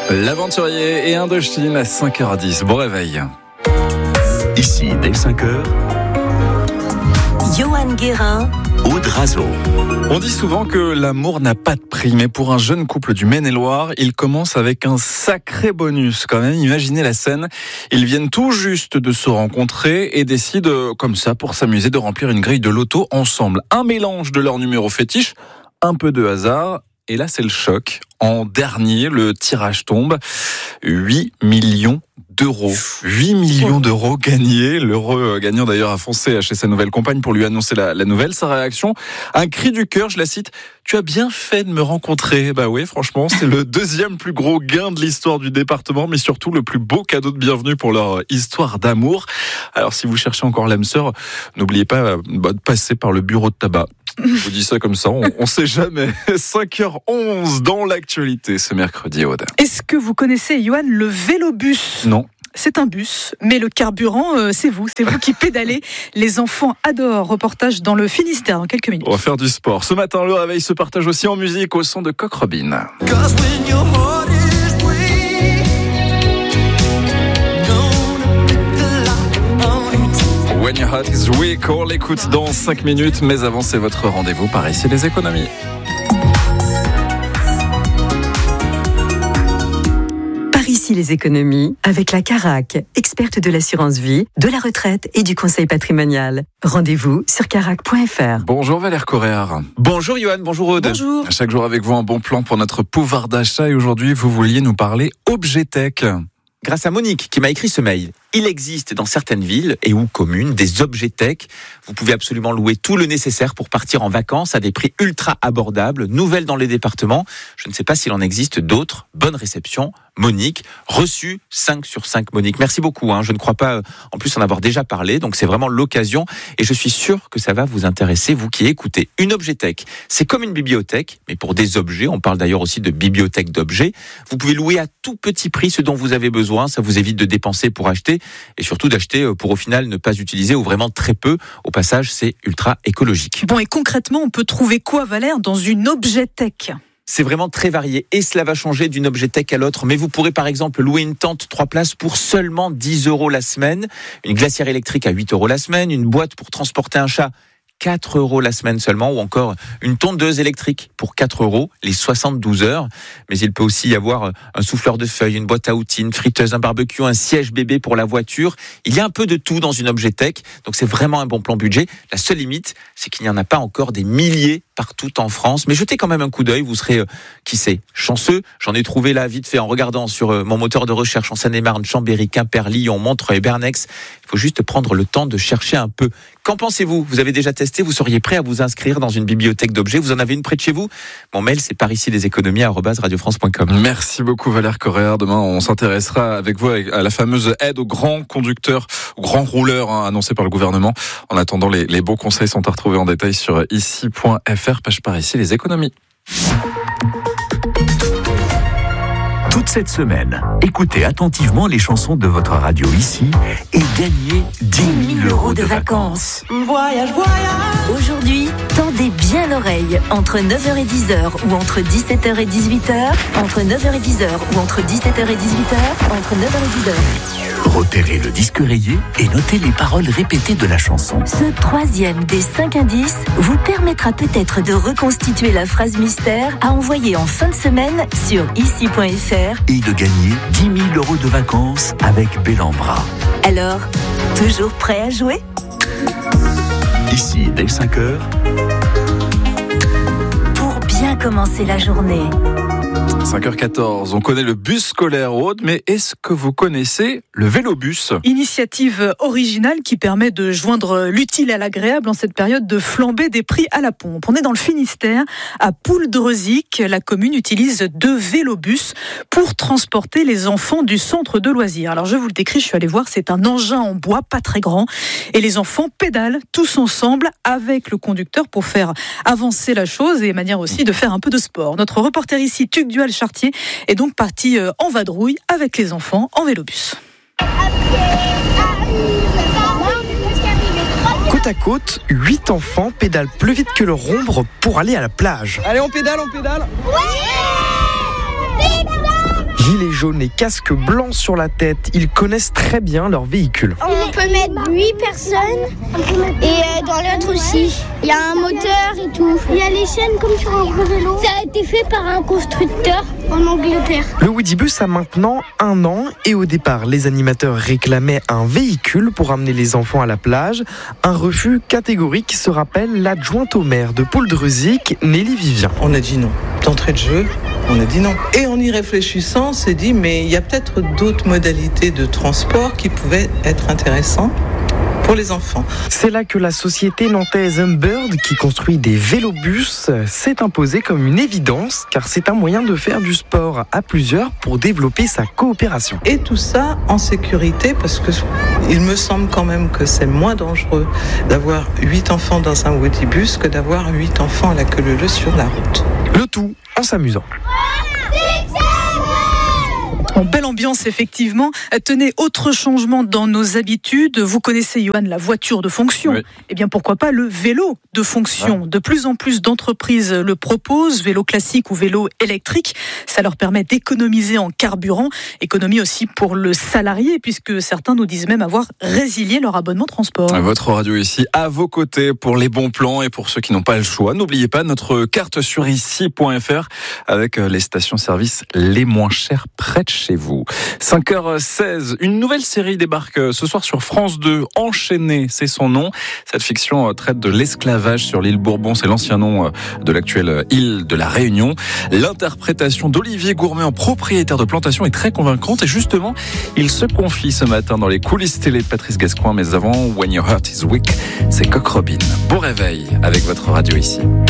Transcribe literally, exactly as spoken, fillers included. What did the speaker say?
L'aventurier et Indochine à cinq heures dix. Bon réveil. Ici, dès cinq heures, Johan Guérin, Aude Razo. On dit souvent que l'amour n'a pas de prix, mais pour un jeune couple du Maine-et-Loire, il commence avec un sacré bonus quand même. Imaginez la scène, ils viennent tout juste de se rencontrer et décident, comme ça, pour s'amuser, de remplir une grille de loto ensemble. Un mélange de leurs numéros fétiches, un peu de hasard, et là c'est le choc. En dernier, le tirage tombe. huit millions d'euros. huit millions d'euros gagnés. L'heureux gagnant d'ailleurs a foncé chez sa nouvelle compagne pour lui annoncer la, la nouvelle. Sa réaction, un cri du cœur, je la cite. Tu as bien fait de me rencontrer. Bah oui, franchement, c'est le deuxième plus gros gain de l'histoire du département, mais surtout le plus beau cadeau de bienvenue pour leur histoire d'amour. Alors si vous cherchez encore l'âme sœur, n'oubliez pas bah, de passer par le bureau de tabac. Je vous dis ça comme ça, on, on sait jamais. cinq heures onze dans l'actualité ce mercredi, Aude. Est-ce que vous connaissez, Johan, le vélobus ? Non. C'est un bus, mais le carburant, euh, c'est vous. C'est vous qui pédalez. Les enfants adorent. Reportage dans le Finistère dans quelques minutes. On va faire du sport. Ce matin, le réveil se partage aussi en musique au son de Coq Robin. When your heart is weak, on l'écoute dans cinq minutes, mais avant c'est votre rendez-vous par ici les économies. par ici les économies, avec la Carac, experte de l'assurance vie, de la retraite et du conseil patrimonial. Rendez-vous sur carac point f r. Bonjour Valère Coréard. Bonjour Johan, bonjour Aude. Bonjour. Chaque jour avec vous un bon plan pour notre pouvoir d'achat et aujourd'hui vous vouliez nous parler Objet Tech. Grâce à Monique qui m'a écrit ce mail. Il existe dans certaines villes et ou communes des objets tech. Vous pouvez absolument louer tout le nécessaire pour partir en vacances à des prix ultra abordables, nouvelles dans les départements. Je ne sais pas s'il en existe d'autres. Bonne réception, Monique. Reçu cinq sur cinq Monique. Merci beaucoup. Hein. Je ne crois pas en plus en avoir déjà parlé, donc c'est vraiment l'occasion et je suis sûr que ça va vous intéresser, vous qui écoutez. Une objet tech, c'est comme une bibliothèque, mais pour des objets. On parle d'ailleurs aussi de bibliothèque d'objets. Vous pouvez louer à tout petit prix ce dont vous avez besoin. Ça vous évite de dépenser pour acheter et surtout d'acheter pour au final ne pas utiliser ou vraiment très peu. Au passage, c'est ultra écologique. Bon, et concrètement, on peut trouver quoi, Valère, dans une objet tech ? C'est vraiment très varié et cela va changer d'une objet tech à l'autre. Mais vous pourrez par exemple louer une tente trois places pour seulement dix euros la semaine, une glacière électrique à huit euros la semaine, une boîte pour transporter un chat quatre euros la semaine seulement, ou encore une tondeuse électrique pour quatre euros les soixante-douze heures. Mais il peut aussi y avoir un souffleur de feuilles, une boîte à outils, une friteuse, un barbecue, un siège bébé pour la voiture. Il y a un peu de tout dans une objet tech, donc c'est vraiment un bon plan budget. La seule limite, c'est qu'il n'y en a pas encore des milliers partout en France. Mais jetez quand même un coup d'œil, vous serez, euh, qui sait, chanceux. J'en ai trouvé là vite fait en regardant sur euh, mon moteur de recherche en Seine-et-Marne, Chambéry, Quimper, Lyon, Montreuil, Bernex. Il faut juste prendre le temps de chercher un peu. Qu'en pensez-vous ? Vous avez déjà testé ? Vous seriez prêt à vous inscrire dans une bibliothèque d'objets ? Vous en avez une près de chez vous ? Mon mail, c'est par ici les économies arobase radio france point com. Merci beaucoup Valère Coréard. Demain, on s'intéressera avec vous à la fameuse aide aux grands conducteurs, aux grands rouleurs hein, annoncée par le gouvernement. En attendant, les, les bons conseils sont à retrouver en détail sur ici point f r, page par ici les économies. Toute cette semaine, écoutez attentivement les chansons de votre radio ici et gagnez dix mille euros de vacances. Voyage, voyage. Aujourd'hui, tendez bien l'oreille. Entre neuf heures et dix heures ou entre dix-sept heures et dix-huit heures. Entre neuf heures et dix heures ou entre dix-sept heures et dix-huit heures. Entre neuf heures et dix heures. Repérez le disque rayé et notez les paroles répétées de la chanson. Ce troisième des cinq indices vous permettra peut-être de reconstituer la phrase mystère à envoyer en fin de semaine sur ici point f r et de gagner dix mille euros de vacances avec Bellambra. Alors, toujours prêt à jouer ? Ici, dès cinq heures, pour bien commencer la journée. cinq heures quatorze, on connaît le bus scolaire Aude, mais est-ce que vous connaissez le vélobus ? Initiative originale qui permet de joindre l'utile à l'agréable en cette période de flambée des prix à la pompe. On est dans le Finistère, à Pouldreuzic. La commune utilise deux vélobus pour transporter les enfants du centre de loisirs. Alors je vous le décris, je suis allée voir, c'est un engin en bois pas très grand et les enfants pédalent tous ensemble avec le conducteur pour faire avancer la chose et manière aussi de faire un peu de sport. Notre reporter ici, Tuc Dual-Chartier, est donc parti en vadrouille avec les enfants en vélobus. Côte à côte, huit enfants pédalent plus vite que leur ombre pour aller à la plage. Allez, on pédale, on pédale. Gilets jaunes et casques blancs sur la tête, ils connaissent très bien leur véhicule. On peut mettre huit personnes et euh, dans l'autre aussi. Il y a un moteur et tout. Il y a les chaînes comme sur un gros vélo. Ça a été fait par un constructeur en Angleterre. Le Ouidibus a maintenant un an et au départ, les animateurs réclamaient un véhicule pour amener les enfants à la plage. Un refus catégorique, se rappelle l'adjointe au maire de Pouldreuzic, Nelly Vivien. On a dit non. D'entrée de jeu, on a dit non. Et en y réfléchissant, on s'est dit, mais il y a peut-être d'autres modalités de transport qui pouvaient être intéressantes pour les enfants. C'est là que la société nantaise Humbird, qui construit des vélobus, s'est imposée comme une évidence, car c'est un moyen de faire du sport à plusieurs pour développer sa coopération. Et tout ça en sécurité, parce que il me semble quand même que c'est moins dangereux d'avoir huit enfants dans un Ouidibus que d'avoir huit enfants à la queue leu-leu sur la route. Le tout en s'amusant. En belle ambiance, effectivement. Tenez, autre changement dans nos habitudes. Vous connaissez, Johan, la voiture de fonction. Oui. Eh bien, pourquoi pas le vélo de fonction. Ouais. De plus en plus d'entreprises le proposent, vélo classique ou vélo électrique. Ça leur permet d'économiser en carburant. Économie aussi pour le salarié, puisque certains nous disent même avoir résilié leur abonnement transport. Votre radio ici, à vos côtés pour les bons plans et pour ceux qui n'ont pas le choix. N'oubliez pas notre carte sur ici point f r avec les stations-service les moins chères près de chez vous. cinq heures seize, une nouvelle série débarque ce soir sur France deux. Enchaîné, c'est son nom. Cette fiction traite de l'esclavage sur l'île Bourbon. C'est l'ancien nom de l'actuelle île de la Réunion. L'interprétation d'Olivier Gourmet en propriétaire de plantation est très convaincante. Et justement, il se confie ce matin dans les coulisses télé de Patrice Gascoin. Mais avant, When Your Heart Is Weak, c'est Coq Robin. Bon réveil avec votre radio ici.